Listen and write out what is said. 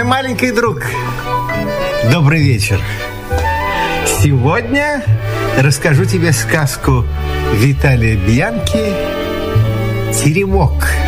маленький друг, добрый вечер. Сегодня расскажу тебе сказку Виталия Бьянки «Теремок».